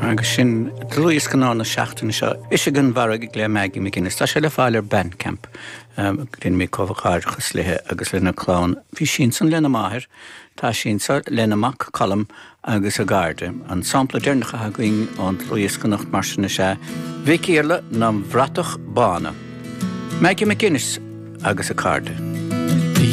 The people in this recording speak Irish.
agus sin drúis ganná na seachtain seo. Is gan bharag le Maggie McGuinness, tá sé le fáilir Bandcamp rin mé comhachárchas lethe agus lena chlán. Bhí sin san lena máthir, tá sin sa lena mac colm agus a garde. An sampla dearnacha haing an drúis gannacht mar sinna sé. Bhí céirla ná bhratach bána. Maggie McGuinness agus a carde.